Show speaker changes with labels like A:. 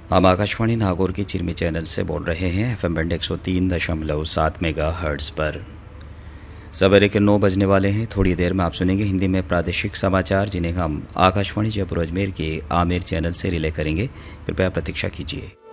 A: हम आकाशवाणी नागौर के चिरमी चैनल से बोल रहे हैं एफएम बैंड 103.7 मेगाहर्ट्ज़ पर। सवेरे के 9 बजने वाले हैं। थोड़ी देर में आप सुनेंगे हिंदी में प्रादेशिक समाचार, जिन्हें हम आकाशवाणी जयपुर अजमेर के आमेर चैनल से रिले करेंगे। कृपया प्रतीक्षा कीजिए।